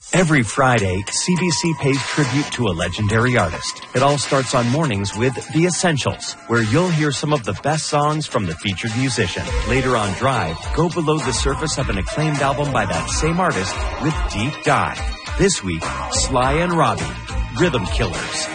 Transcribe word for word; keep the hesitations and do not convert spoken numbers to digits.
Every Friday, C B C pays tribute to a legendary artist. It all starts on mornings with The Essentials, where you'll hear some of the best songs from the featured musician. Later on Drive, go below the surface of an acclaimed album by that same artist with Deep Dive. This week, Sly and Robbie, Rhythm Killers.